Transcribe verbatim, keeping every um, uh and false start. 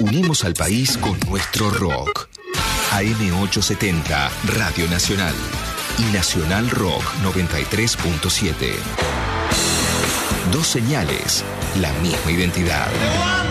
Unimos al país con nuestro rock. A M ochocientos setenta, Radio Nacional. Y Nacional Rock noventa y tres punto siete. Dos señales, la misma identidad.